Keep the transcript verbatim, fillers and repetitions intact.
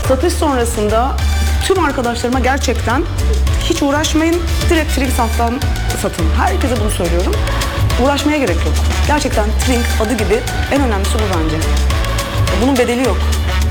Satış sonrasında tüm arkadaşlarıma gerçekten hiç uğraşmayın, direkt Trink Saf'tan satın. Herkese bunu söylüyorum. Uğraşmaya gerek yok. Gerçekten Trink adı gibi en önemlisi bu bence. Bunun bedeli yok.